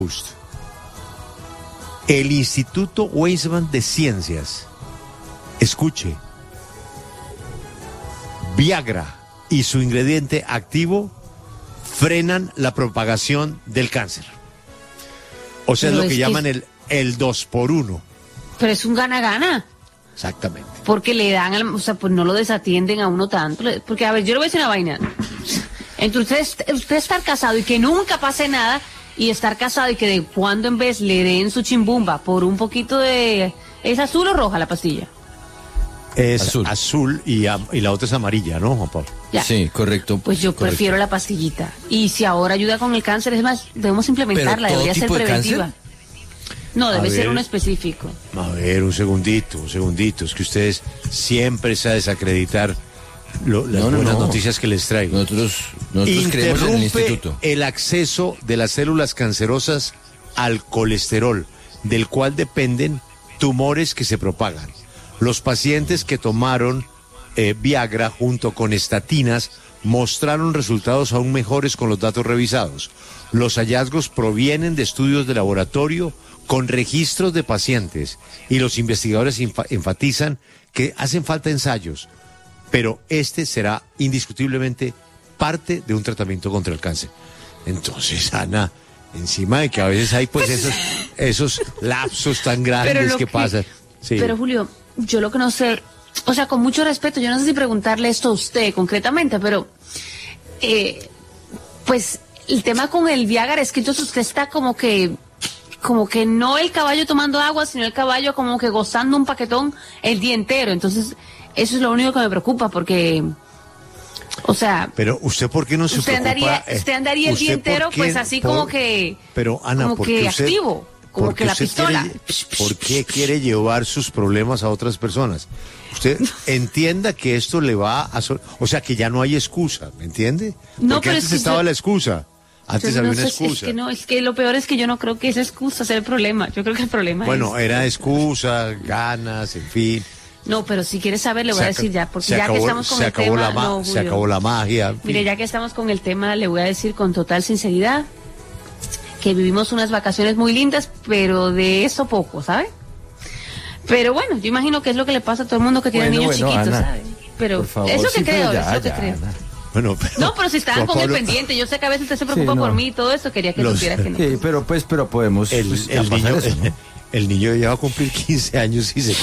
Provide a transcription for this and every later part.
El Instituto Weizmann de Ciencias, escuche, Viagra y su ingrediente activo frenan la propagación del cáncer. O sea, Pero es lo que llaman el 2x1. Pero es un gana-gana. Exactamente. Porque le dan, o sea, pues no lo desatienden a uno tanto. Porque, a ver, yo le voy a decir una vaina. Entre usted estar casado y que nunca pase nada, y estar casado y que de cuando en vez le den su chimbumba por un poquito de... ¿Es azul o roja la pastilla? Es azul y la otra es amarilla, ¿no, Juan Pablo? Ya. Sí, correcto. Pues yo prefiero la pastillita. Y si ahora ayuda con el cáncer, es más, debemos implementarla, debería ser preventiva. No, debe ser uno específico. A ver, un segundito. Es que ustedes siempre saben desacreditar las buenas noticias que les traigo. Nosotros creemos en el instituto. El acceso de las células cancerosas al colesterol, del cual dependen tumores que se propagan. Los pacientes que tomaron Viagra junto con estatinas mostraron resultados aún mejores con los datos revisados. Los hallazgos provienen de estudios de laboratorio con registros de pacientes y los investigadores enfatizan que hacen falta ensayos, pero este será indiscutiblemente parte de un tratamiento contra el cáncer. Entonces, Ana, encima de que a veces hay pues esos lapsos tan grandes que pasan. Sí. Pero Julio, yo lo que no sé, o sea, con mucho respeto, yo no sé si preguntarle esto a usted concretamente, pero pues el tema con el Viagra es que entonces usted está como que no el caballo tomando agua, sino el caballo como que gozando un paquetón el día entero. Entonces, eso es lo único que me preocupa, porque, o sea... Pero usted, ¿por qué no se preocupa? Usted andaría el día entero, pues así como que... Pero, Ana, como que activo, como que la pistola. ¿Por qué quiere llevar sus problemas a otras personas? Usted entienda que esto le va a... O sea, que ya no hay excusa, ¿me entiende? No, porque pero antes estaba la excusa. Antes había una excusa. Es que lo peor es que yo no creo que esa excusa sea el problema. Yo creo que el problema era excusa, ganas, en fin. No, pero si quieres saber, le voy a decir ya, porque ya que estamos con el tema... Se acabó la magia. Mire, ya que estamos con el tema, le voy a decir con total sinceridad que vivimos unas vacaciones muy lindas, pero de eso poco, ¿sabe? Pero bueno, yo imagino que es lo que le pasa a todo el mundo que tiene niños chiquitos, Ana, ¿sabe? Pero por favor, eso que sí, creo, ya, eso que creo. Ana. Bueno, pero si estaban con el pendiente, yo sé que a veces usted se preocupa por mí y todo eso, quería que supiera que no. Sí, pero podemos el niño, eso, ¿no? el niño ya va a cumplir 15 años y se...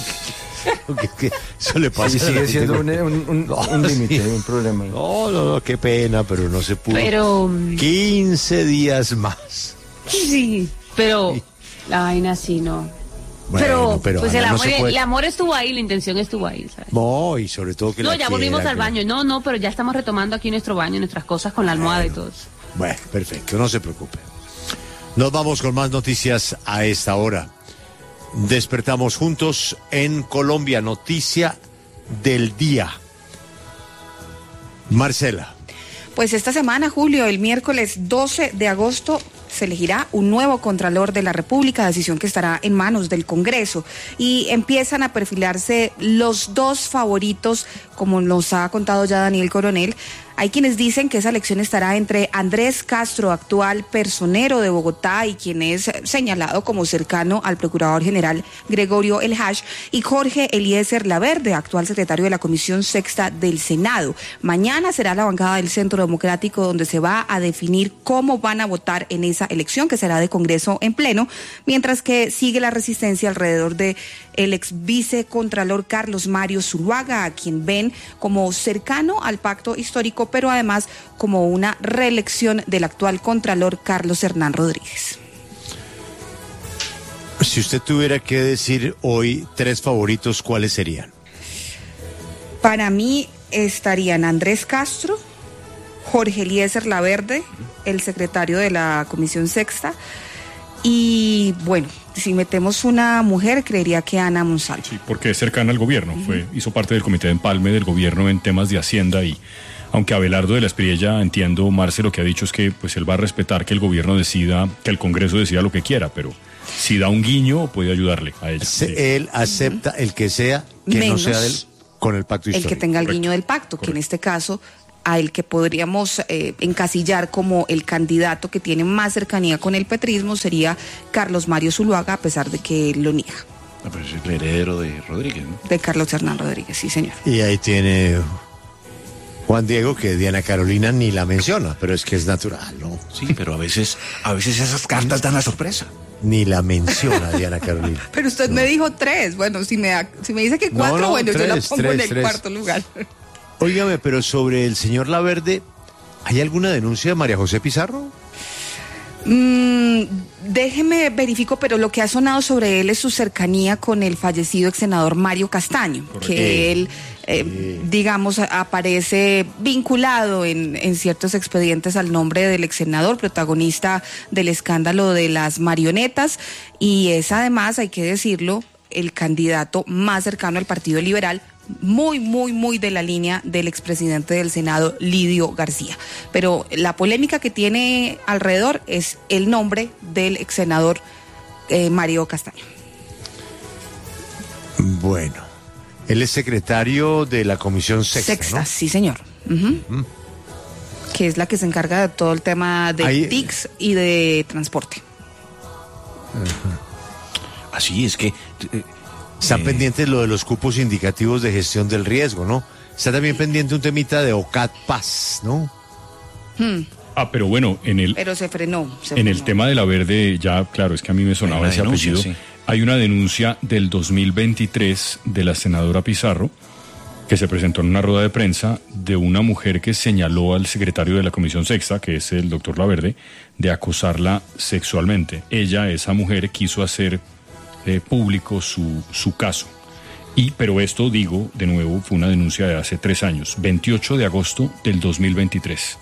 Eso le pasa. Y sigue siendo un límite, un problema. No, qué pena, pero no se pudo. Pero 15 días más. Sí, pero la vaina sí, no. Bueno, pero pues Ana, el amor estuvo ahí, la intención estuvo ahí, ¿sabes? No, y sobre todo que no, ya volvimos al baño. No, pero ya estamos retomando aquí nuestro baño, nuestras cosas con la almohada y todo eso. Bueno, perfecto, no se preocupe. Nos vamos con más noticias a esta hora. Despertamos juntos en Colombia, noticia del día. Marcela. Pues esta semana, Julio, el miércoles 12 de agosto, se elegirá un nuevo Contralor de la República, decisión que estará en manos del Congreso. Y empiezan a perfilarse los dos favoritos, como nos ha contado ya Daniel Coronel. Hay quienes dicen que esa elección estará entre Andrés Castro, actual personero de Bogotá y quien es señalado como cercano al Procurador General Gregorio El Hash, y Jorge Eliezer Laverde, actual secretario de la Comisión Sexta del Senado. Mañana será la bancada del Centro Democrático donde se va a definir cómo van a votar en esa elección, que será de Congreso en pleno, mientras que sigue la resistencia alrededor de el ex vicecontralor Carlos Mario Zuluaga, a quien ven como cercano al pacto histórico, pero además como una reelección del actual contralor Carlos Hernán Rodríguez. Si usted tuviera que decir hoy 3 favoritos, ¿cuáles serían? Para mí estarían Andrés Castro, Jorge Eliezer Laverde, el secretario de la Comisión Sexta, y bueno, si metemos una mujer, creería que Ana Monsalve. Sí, porque es cercana al gobierno, hizo parte del comité de empalme del gobierno en temas de Hacienda, y aunque Abelardo de la Espriella, entiendo, Marce, lo que ha dicho es que pues él va a respetar que el gobierno decida, que el Congreso decida lo que quiera, pero si da un guiño puede ayudarle a ella. Él acepta el que sea, que menos no sea con el pacto histórico. El que tenga el guiño del pacto, que en este caso al que podríamos encasillar como el candidato que tiene más cercanía con el petrismo sería Carlos Mario Zuluaga, a pesar de que él lo niega. Pero es el heredero de Rodríguez, ¿no? De Carlos Hernán Rodríguez, sí, señor. Y ahí tiene Juan Diego, que Diana Carolina ni la menciona, pero es que es natural, ¿no? Sí, pero a veces esas cartas dan la sorpresa. Ni la menciona Diana Carolina. Pero usted me dijo 3. Bueno, si me dice que 4, No, bueno, yo la 3, pongo en el 3. cuarto lugar. Óigame, pero sobre el señor Laverde, ¿hay alguna denuncia de María José Pizarro? Déjeme verifico, pero lo que ha sonado sobre él es su cercanía con el fallecido ex senador Mario Castaño, que él, digamos, aparece vinculado en ciertos expedientes al nombre del ex senador, protagonista del escándalo de las marionetas, y es además, hay que decirlo, el candidato más cercano al Partido Liberal, muy de la línea del expresidente del Senado, Lidio García. Pero la polémica que tiene alrededor es el nombre del ex senador Mario Castaño. Bueno, él es secretario de la Comisión Sexta, ¿no? Sí, señor. Que es la que se encarga de todo el tema de TICs y de transporte. Así es que... Están pendientes lo de los cupos indicativos de gestión del riesgo, ¿no? Está también pendiente un temita de OCAT Paz, ¿no? Pero bueno, Pero se frenó. El tema de Laverde, ya, claro, es que a mí me sonaba ese denuncia, apellido. sí. Hay una denuncia del 2023 de la senadora Pizarro, que se presentó en una rueda de prensa, de una mujer que señaló al secretario de la Comisión Sexta, que es el doctor Laverde, de acosarla sexualmente. Ella, esa mujer, quiso hacer público su caso. Pero esto, digo, de nuevo, fue una denuncia de hace 3 años, 28 de agosto del 2023.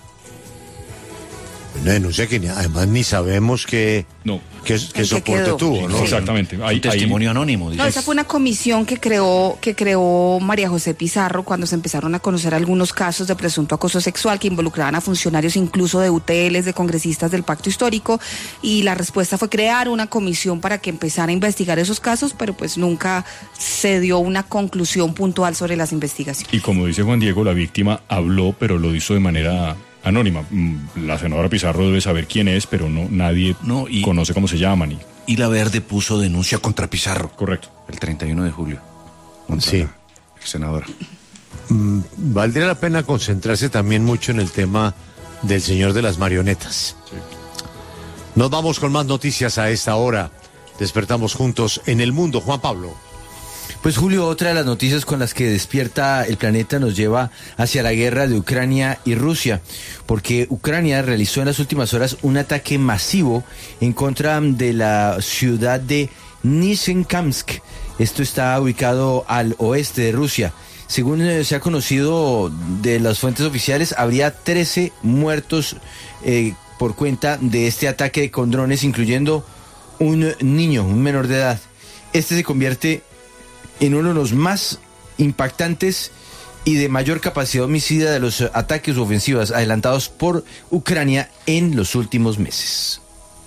Una denuncia que además ni sabemos qué soporte tuvo, ¿no? Sí. Exactamente. Un testimonio anónimo. No, esa fue una comisión que creó María José Pizarro cuando se empezaron a conocer algunos casos de presunto acoso sexual que involucraban a funcionarios incluso de UTLs, de congresistas del Pacto Histórico, y la respuesta fue crear una comisión para que empezara a investigar esos casos, pero pues nunca se dio una conclusión puntual sobre las investigaciones. Y como dice Juan Diego, la víctima habló, pero lo hizo de manera anónima. La senadora Pizarro debe saber quién es, pero nadie conoce cómo se llaman. Y Laverde puso denuncia contra Pizarro. Correcto. El 31 de julio. Sí. Senadora. Valdría la pena concentrarse también mucho en el tema del señor de las marionetas. Sí. Nos vamos con más noticias a esta hora. Despertamos juntos en el mundo. Juan Pablo. Pues Julio, otra de las noticias con las que despierta el planeta nos lleva hacia la guerra de Ucrania y Rusia, porque Ucrania realizó en las últimas horas un ataque masivo en contra de la ciudad de Nizhnekamsk. Esto está ubicado al oeste de Rusia. Según se ha conocido de las fuentes oficiales, habría 13 muertos por cuenta de este ataque con drones, incluyendo un niño, un menor de edad. Este se convierte en uno de los más impactantes y de mayor capacidad homicida de los ataques u ofensivas adelantados por Ucrania en los últimos meses.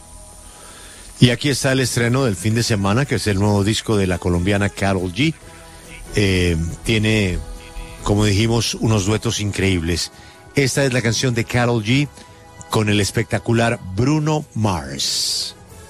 Y aquí está el estreno del fin de semana, que es el nuevo disco de la colombiana Karol G. Tiene, como dijimos, unos duetos increíbles. Esta es la canción de Karol G con el espectacular Bruno Mars.